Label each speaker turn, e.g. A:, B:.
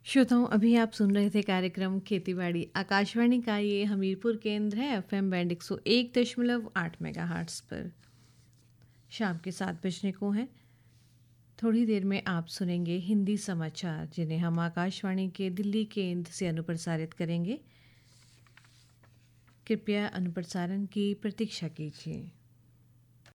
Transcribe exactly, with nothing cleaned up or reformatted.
A: श्रोताओं, अभी आप सुन रहे थे कार्यक्रम खेतीबाड़ी। आकाशवाणी का ये हमीरपुर केंद्र है, एफएम बैंड एक सौ एक दशमलव आठ मेगाहर्ट्ज़ पर। शाम के सात बजने को हैं। थोड़ी देर में आप सुनेंगे हिंदी समाचार, जिन्हें हम आकाशवाणी के दिल्ली केंद्र से अनुप्रसारित करेंगे। कृपया अनुप्रसारण की प्रतीक्षा कीजिए।